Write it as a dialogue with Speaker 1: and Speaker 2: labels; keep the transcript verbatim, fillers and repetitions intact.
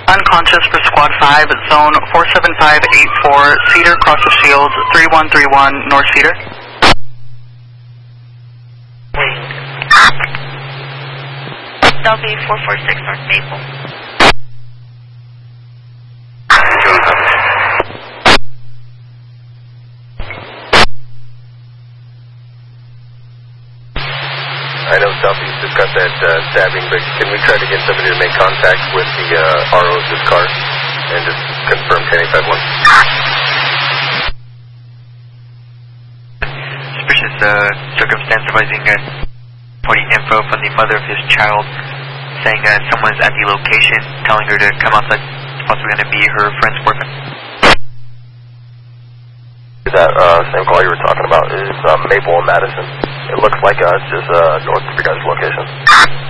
Speaker 1: Unconscious for Squad five, zone four seven five eight four, Cedar, Cross of Shields, three one three one, North Cedar.
Speaker 2: W four four six, North Maple.
Speaker 3: I know Southeast has got that uh, stabbing, but can we try to get somebody to make contact with the uh, R O of this car and just confirm ten eight five one?
Speaker 4: Suspicious uh, circumstance arising, uh, reporting info from the mother of his child, saying uh, someone's at the location, telling her to come outside. It's possibly going to be her friend's boyfriend.
Speaker 3: That uh, same call you were talking about is uh, Maple and Madison. It looks like uh, it's just uh, north of your guys' location.